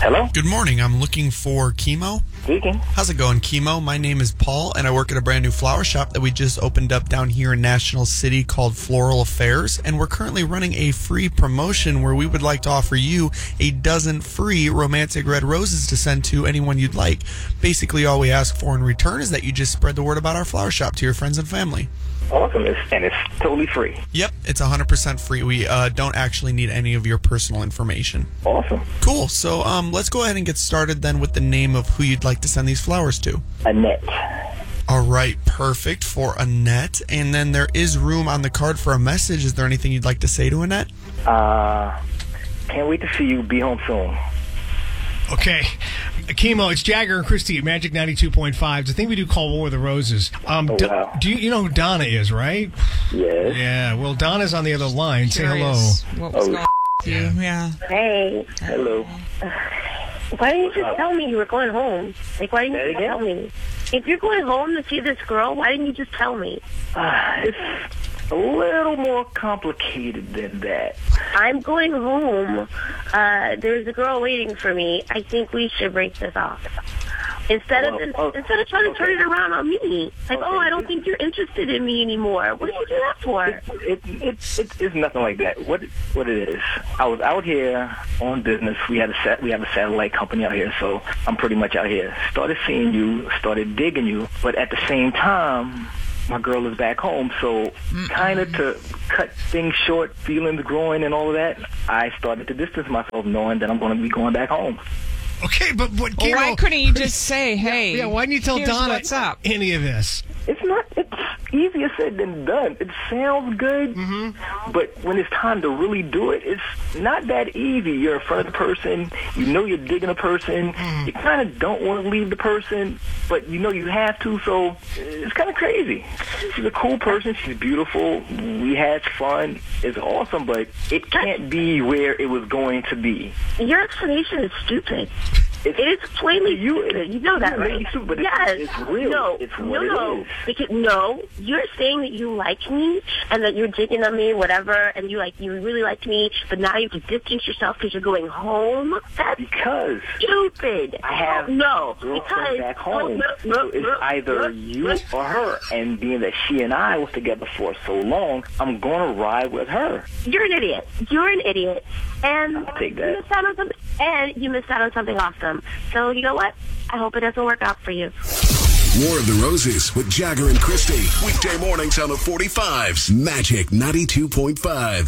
Hello? Good morning. I'm looking for Chemo. Speaking. How's it going, Chemo? My name is Paul, and I work at a brand new flower shop that we just opened up down here in National City called Floral Affairs, and we're currently running a free promotion where we would like to offer you a dozen free romantic red roses to send to anyone you'd like. Basically, all we ask for in return is that you just spread the word about our flower shop to your friends and family. Awesome. And it's totally free. Yep, it's 100% free. We don't actually need any of your personal information. Awesome. Cool. So let's go ahead and get started then with the name of who you'd like to send these flowers to. Annette. All right, perfect for Annette. And then there is room on the card for a message. Is there anything you'd like to say to Annette? Can't wait to see you. Be home soon. Okay. Chemo, it's Jagger and Christy at Magic 92.5. It's a thing we do called War of the Roses. Wow. Do you know who Donna is, right? Yes. Yeah, well, Donna's on the other line. Say hello. What was going on with you? Yeah. Hey. Hello. Why didn't you just tell me you were going home? Like, why didn't you just tell me? If you're going home to see this girl, why didn't you just tell me? It's a little more complicated than that. I'm going home. There's a girl waiting for me. I think we should break this off. Instead of trying to turn it around on me. Like, I don't think you're interested in me anymore. What do you do that for? It's nothing like that. What it is, I was out here on business. We have a satellite company out here, so I'm pretty much out here. Started seeing you, started digging you, but at the same time, my girl is back home, so kind of to cut things short, feelings growing and all of that, I started to distance myself knowing that I'm going to be going back home. Okay, but what? Well, why couldn't you just say, hey, yeah, why didn't you tell here's Donna what's up? Any of this? It's easier said than done. It sounds good, but when it's time to really do it, it's not that easy. You're in front of the person, you know you're digging a person, you kind of don't want to leave the person, but you know you have to, so it's kind of crazy. She's a cool person, she's beautiful, we had fun, it's awesome, but it can't be where it was going to be. Your explanation is stupid. It is plainly stupid. You know that, right? Stupid, yes. It's real. No, it's what it is. Because, you're saying that you like me and that you're digging on me, whatever, and you really like me, but now you have to distance yourself because you're going home? That's because stupid. I have girlfriend back home. So it's either you or her. And being that she and I was together for so long, I'm going to ride with her. You're an idiot. And I'll take that. You missed out on something awesome. So you know what? I hope it doesn't work out for you. War of the Roses with Jagger and Christy. Weekday mornings on the 45s. Magic 92.5.